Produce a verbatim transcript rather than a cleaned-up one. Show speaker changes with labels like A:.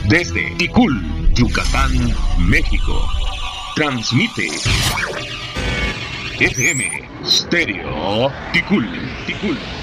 A: Desde Ticul, Yucatán, México. Transmite F M Stereo Ticul, Ticul.